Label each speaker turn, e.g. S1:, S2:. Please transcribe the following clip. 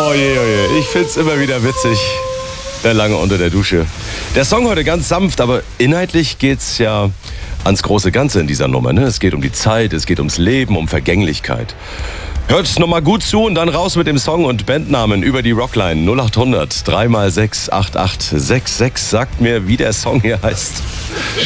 S1: Oh je, oh je. Ich find's immer wieder witzig. Der Lange unter der Dusche. Der Song heute ganz sanft, aber inhaltlich geht's ja ans große Ganze in dieser Nummer. Ne? Es geht um die Zeit, es geht ums Leben, um Vergänglichkeit. Hört nochmal gut zu und dann raus mit dem Song und Bandnamen über die Rockline 0800 3x6 8866. Sagt mir, wie der Song hier heißt.